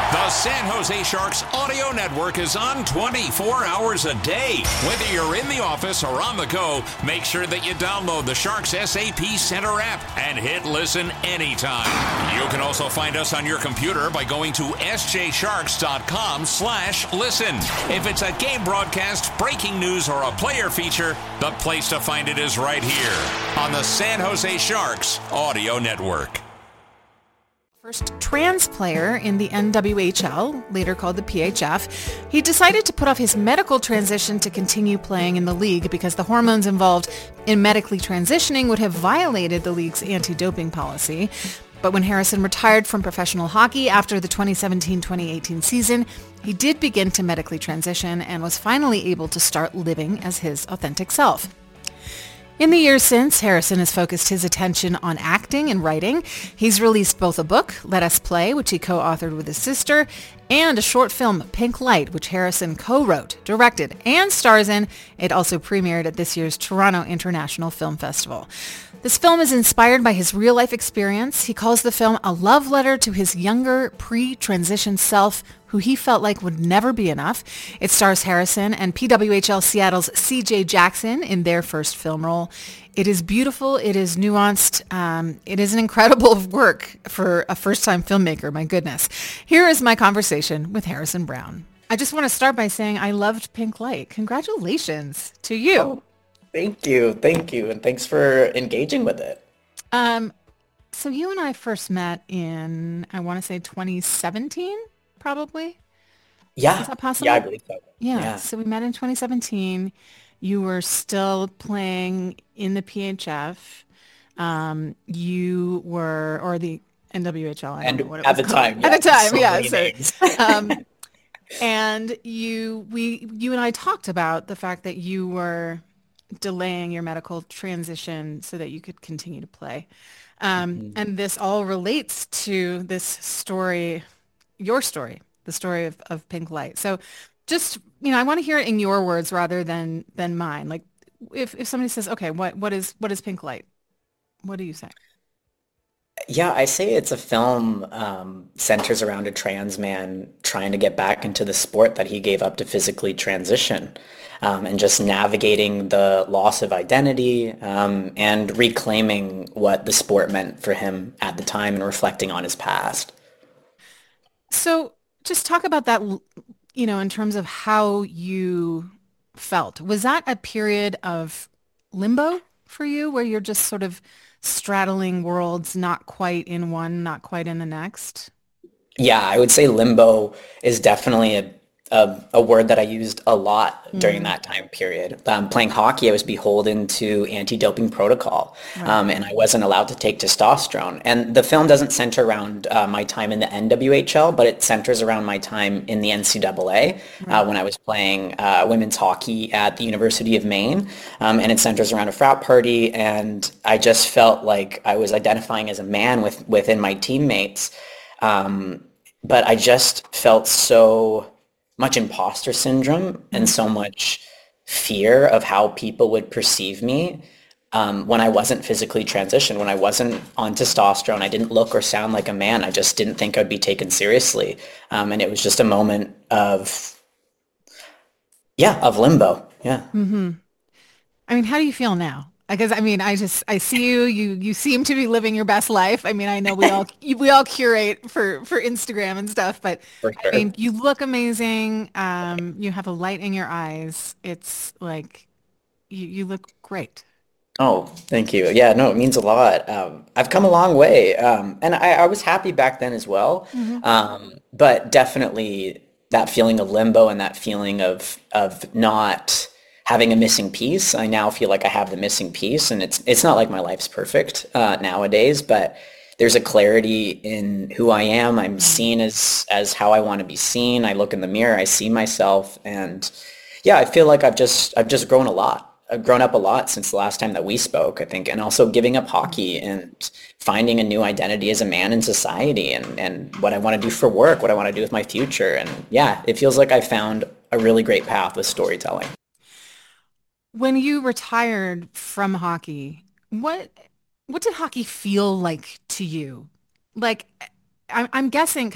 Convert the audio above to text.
The San Jose Sharks audio network is on 24 hours a day. Whether you're in the office or on the go, make sure that you download the Sharks SAP Center app and hit listen anytime. You can also find us on your computer by going to sjsharks.com/listen. If it's a game broadcast, breaking news, or a player feature, the place to find it is right here on the San Jose Sharks audio network. First trans player in the NWHL, later called the PHF, he decided to put off his medical transition to continue playing in the league because the hormones involved in medically transitioning would have violated the league's anti-doping policy. But when Harrison retired from professional hockey after the 2017-2018 season, he did begin to medically transition and was finally able to start living as his authentic self. In the years since, Harrison has focused his attention on acting and writing. He's released both a book, Let Us Play, which he co-authored with his sister, and a short film, Pink Light, which Harrison co-wrote, directed, and stars in. It also premiered at this year's Toronto International Film Festival. This film is inspired by his real-life experience. He calls the film a love letter to his younger, pre-transition self, who he felt like would never be enough. It stars Harrison and PWHL Seattle's CJ Jackson in their first film role. It is beautiful. It is nuanced. It is an incredible work for a first-time filmmaker. My goodness. Here is my conversation with Harrison Brown. I just want to start by saying I loved Pink Light. Congratulations to you. Oh, thank you. Thank you. And thanks for engaging with it. So you and I first met in, I want to say 2017, probably? Yeah. Is that possible? Yeah, I believe so. Yeah. So we met in 2017. You were still playing in the PHF. You were, or the NWHL. I don't know what it was at the called. time. At the time, so yeah. many So, names. and you and I talked about the fact that you were delaying your medical transition so that you could continue to play. And this all relates to this story, your story, the story of Pink Light. So just, I want to hear it in your words rather than mine. Like if somebody says, okay, what is Pink Light? What do you say? Yeah, I say it's a film centers around a trans man trying to get back into the sport that he gave up to physically transition, and just navigating the loss of identity, and reclaiming what the sport meant for him at the time and reflecting on his past. So just talk about that, in terms of how you felt. Was that a period of limbo for you where you're just sort of straddling worlds, not quite in one, not quite in the next? Yeah, I would say limbo is definitely a word that I used a lot during that time period. Playing hockey, I was beholden to anti-doping protocol, Right. and I wasn't allowed to take testosterone. And the film doesn't center around my time in the NWHL, but it centers around my time in the NCAA when I was playing women's hockey at the University of Maine, and it centers around a frat party. And I just felt like I was identifying as a man within my teammates, but I just felt so much imposter syndrome and so much fear of how people would perceive me when I wasn't physically transitioned, when I wasn't on testosterone. I didn't look or sound like a man. I just didn't think I'd be taken seriously. And it was just a moment of limbo. Yeah. I mean, how do you feel now? Because I see you seem to be living your best life. I mean, I know we all curate for Instagram and stuff, but For I sure. mean, you look amazing. You have a light in your eyes. It's like you look great. Oh, thank you. Yeah, no, it means a lot. I've come a long way. And I was happy back then as well. But definitely that feeling of limbo and that feeling of not having a missing piece. I now feel like I have the missing piece, and it's not like my life's perfect nowadays, but there's a clarity in who I am. I'm seen as how I want to be seen. I look in the mirror, I see myself, and yeah, I feel like I've just grown a lot. I've grown up a lot since the last time that we spoke, I think, and also giving up hockey and finding a new identity as a man in society, and what I want to do for work, what I want to do with my future. And yeah, it feels like I found a really great path with storytelling. When you retired from hockey, what did hockey feel like to you? Like, I'm guessing